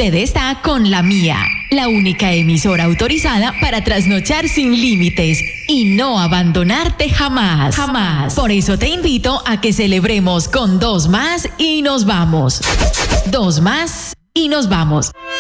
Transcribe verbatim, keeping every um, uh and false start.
usted está con la mía, la única emisora autorizada para trasnochar sin límites y no abandonarte jamás, jamás. Por eso te invito a que celebremos con dos más y nos vamos. Dos más y nos vamos.